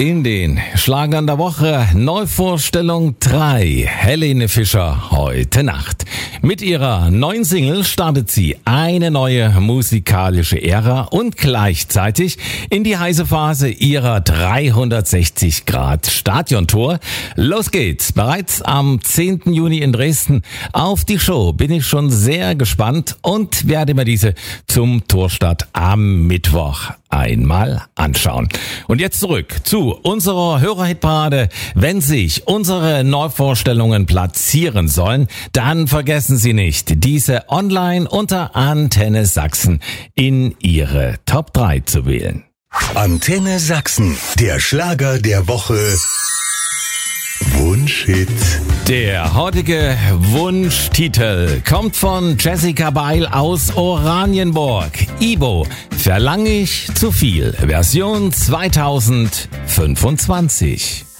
In den Schlagern der Woche Neuvorstellung 3, Helene Fischer heute Nacht. Mit ihrer neuen Single startet sie eine neue musikalische Ära und gleichzeitig in die heiße Phase ihrer 360-Grad-Stadiontour. Los geht's! Bereits am 10. Juni in Dresden. Auf die Show bin ich schon sehr gespannt und werde mir diese zum Tourstart am Mittwoch einmal anschauen. Und jetzt zurück zu unserer Hörerhitparade. Wenn sich unsere Neuvorstellungen platzieren sollen, dann vergessen Sie nicht, diese online unter Antenne Sachsen in Ihre Top 3 zu wählen. Antenne Sachsen, der Schlager der Woche. Wunschhit. Der heutige Wunschtitel kommt von Jessica Beil aus Oranienburg. Ibo, verlang ich zu viel. Version 2025.